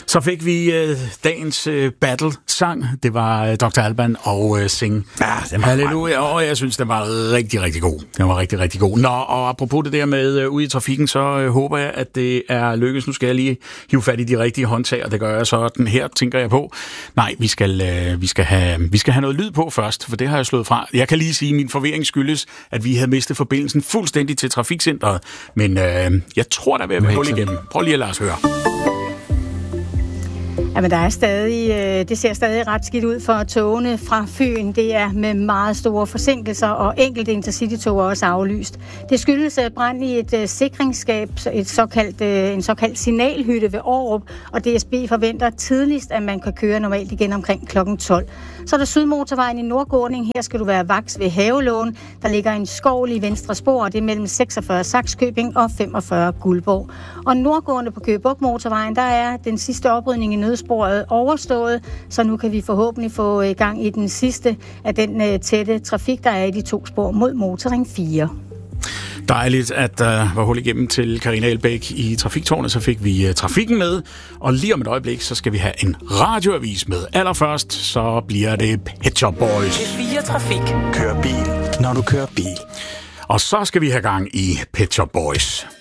Så fik vi dagens battle-sang. Det var Dr. Alban og Sing. Ja, Halleluja. Og jeg synes, den var rigtig, rigtig god. Den var rigtig, rigtig god. Nå, og apropos det der med ude i trafikken, så håber jeg, at det er lykkes. Nu skal jeg lige hive fat i de rigtige håndtag, og det gør jeg så den her, tænker jeg på. Nej, vi skal have noget lyd på først, for det har jeg slået fra. Jeg kan lige sige, at min forvirring skyldes, at vi havde mistet forbindelsen fuldstændig til trafikcenteret. Men jeg tror, der vil være hul igennem. Prøv lige at lade os høre. Jamen, der er stadig, det ser stadig ret skidt ud for togene fra Fyn. Det er med meget store forsinkelser, og enkelte intercity-tog er også aflyst. Det skyldes brand i et sikringsskab, en såkaldt signalhytte ved Aarup, og DSB forventer tidligst, at man kan køre normalt igen omkring kl. 12. Så er der Sydmotorvejen i Nordgårding. Her skal du være vaks ved Havelån. Der ligger en skovl i venstre spor, og det er mellem 46 Sakskøbing og 45 Guldborg. Og nordgående på Køge Bugt Motorvejen, der er den sidste oprydning i nødsporet overstået, så nu kan vi forhåbentlig få i gang i den sidste af den tætte trafik, der er i de 2 spor mod Motorring 4. Dejligt, at der var hul igennem til Carina Elbæk i Trafiktårnet, så fik vi trafikken med, og lige om et øjeblik, så skal vi have en radioavis med. Allerførst, så bliver det Pet Shop Boys. P4 Trafik. Kør bil, når du kører bil. Og så skal vi have gang i Pet Shop Boys.